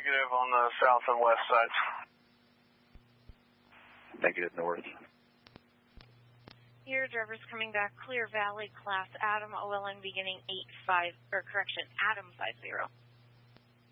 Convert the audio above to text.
Negative on the south and west sides. Negative north. Your driver's coming back, Clear Valley, class Adam, OLN beginning Adam 50.